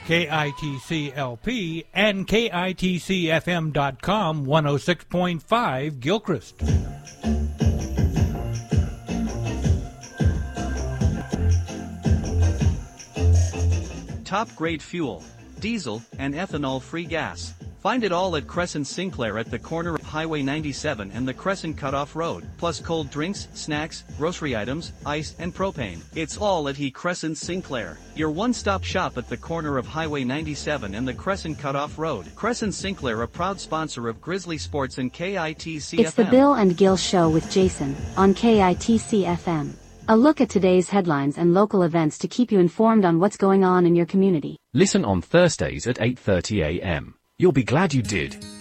KITC-LP and KITCFM.com 106.5 Gilchrist. Top-grade fuel, diesel, and ethanol-free gas. Find it all at Crescent Sinclair at the corner of Highway 97 and the Crescent Cutoff Road, plus cold drinks, snacks, grocery items, ice, and propane. It's all at Crescent Sinclair, your one-stop shop at the corner of Highway 97 and the Crescent Cutoff Road. Crescent Sinclair, a proud sponsor of Grizzly Sports and KITC-FM. It's the Bill and Gil Show with Jason, on KITC-FM. A look at today's headlines and local events to keep you informed on what's going on in your community. Listen on Thursdays at 8:30 a.m. You'll be glad you did.